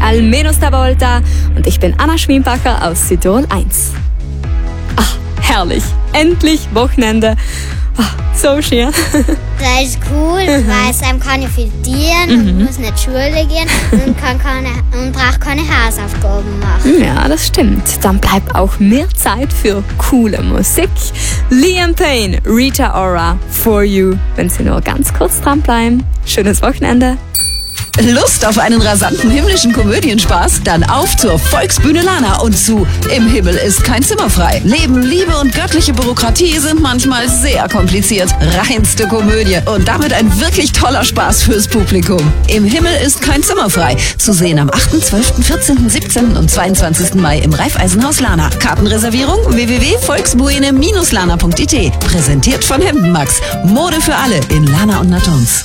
almenos da volta und ich bin Anna Schwimpacker aus Südtirol 1. Ach, herrlich. Endlich Wochenende. Ach, so schön. Das ist cool, weil es einem kann ja viel dienen und muss nicht zur Schule gehen und braucht keine Hausaufgaben machen. Ja, das stimmt. Dann bleibt auch mehr Zeit für coole Musik. Liam Payne, Rita Ora, For You. Wenn Sie nur ganz kurz dranbleiben. Schönes Wochenende. Lust auf einen rasanten himmlischen Komödienspaß? Dann auf zur Volksbühne Lana und zu Im Himmel ist kein Zimmer frei. Leben, Liebe und göttliche Bürokratie sind manchmal sehr kompliziert. Reinste Komödie und damit ein wirklich toller Spaß fürs Publikum. Im Himmel ist kein Zimmer frei. Zu sehen am 8., 12., 14., 17. und 22. Mai im Raiffeisenhaus Lana. Kartenreservierung www.volksbuene-lana.it. Präsentiert von Hemdenmax. Mode für alle in Lana und Natons.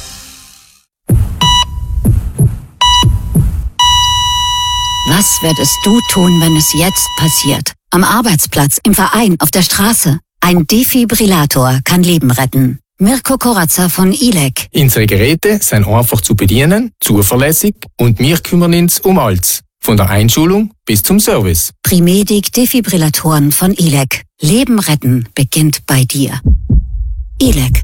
Was würdest du tun, wenn es jetzt passiert? Am Arbeitsplatz, im Verein, auf der Straße. Ein Defibrillator kann Leben retten. Mirko Koratzer von ILEC. Unsere Geräte sind einfach zu bedienen, zuverlässig und wir kümmern uns um alles. Von der Einschulung bis zum Service. Primedic Defibrillatoren von ILEC. Leben retten beginnt bei dir. ILEC.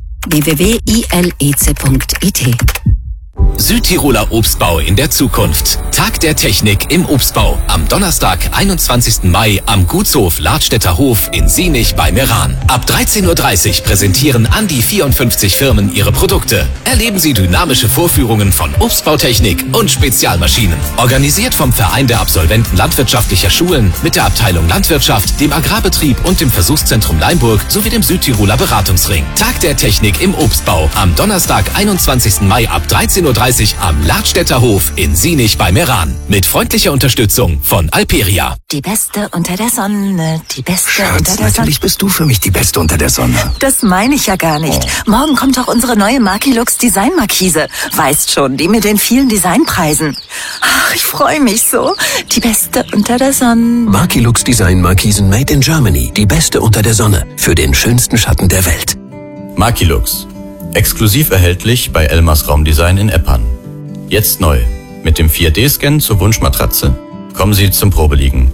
www.ilec.it. Südtiroler Obstbau in der Zukunft. Tag der Technik im Obstbau. Am Donnerstag, 21. Mai am Gutshof Ladstätter Hof in Sienich bei Meran. Ab 13.30 Uhr präsentieren an die 54 Firmen ihre Produkte. Erleben Sie dynamische Vorführungen von Obstbautechnik und Spezialmaschinen. Organisiert vom Verein der Absolventen landwirtschaftlicher Schulen mit der Abteilung Landwirtschaft, dem Agrarbetrieb und dem Versuchszentrum Leimburg sowie dem Südtiroler Beratungsring. Tag der Technik im Obstbau. Am Donnerstag, 21. Mai ab 13.30 Uhr am Ladstätter Hof in Sienich bei Meran. Mit freundlicher Unterstützung von Alperia. Die Beste unter der Sonne, die Beste Schatz, unter der Sonne. natürlich bist du für mich die Beste unter der Sonne. Das meine ich ja gar nicht. Morgen kommt doch unsere neue Markilux Design Markise. Weißt schon, die mit den vielen Designpreisen. Ach, ich freue mich so. Die Beste unter der Sonne. Markilux Design Markisen made in Germany. Die Beste unter der Sonne. Für den schönsten Schatten der Welt. Markilux. Exklusiv erhältlich bei Elmers Raumdesign in Eppan. Jetzt neu. Mit dem 4D-Scan zur Wunschmatratze. Kommen Sie zum Probeliegen.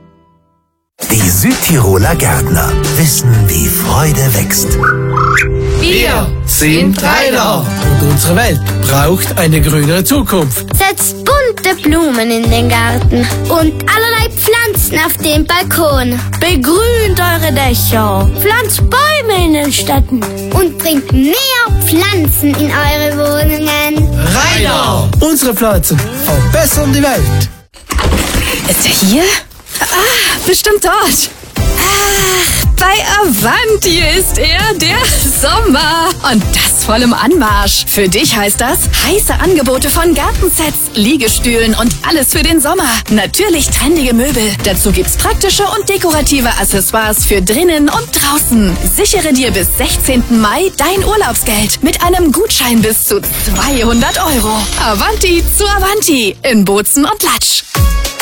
Die Südtiroler Gärtner wissen, wie Freude wächst. Wir sind Rainer und unsere Welt braucht eine grünere Zukunft. Setzt bunte Blumen in den Garten und allerlei Pflanzen auf dem Balkon. Begrünt eure Dächer, pflanzt Bäume in den Städten und bringt mehr Pflanzen in eure Wohnungen. Rainer! Unsere Pflanzen verbessern die Welt. Ist er hier? Ah, bestimmt dort. Ach, bei Avanti ist er, der Sommer. Und das voll im Anmarsch. Für dich heißt das heiße Angebote von Gartensets, Liegestühlen und alles für den Sommer. Natürlich trendige Möbel. Dazu gibt's praktische und dekorative Accessoires für drinnen und draußen. Sichere dir bis 16. Mai dein Urlaubsgeld mit einem Gutschein bis zu 200 €. Avanti zu Avanti in Bozen und Latsch.